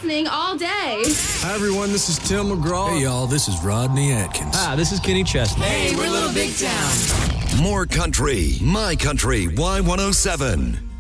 listening all day. Hi, everyone. This is Tim McGraw. Hey, y'all. This is Rodney Atkins. Hi, this is Kenny Chesney. Hey, we're Little Big Town. More country. My Country Y107.